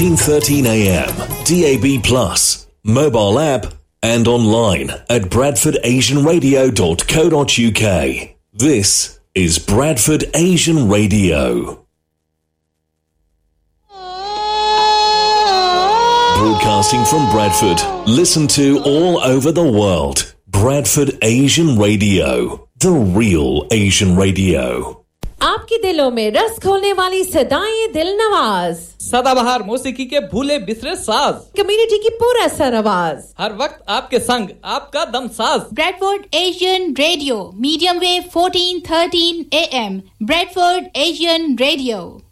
13 AM, DAB+, mobile app and online at bradfordasianradio.co.uk. This is Bradford Asian Radio. Broadcasting from Bradford. Listen to all over the world. Bradford Asian Radio. The real Asian Radio. आपके दिलों में रस खोलने वाली सदाएं दिल नवाज, सदाबहार मौसीकी के भूले बिसरे साज, कम्युनिटी की पूरा सर आवाज, हर वक्त आपके संग आपका दम साज। Bradford Asian Radio, medium wave 1413 AM, Bradford Asian Radio.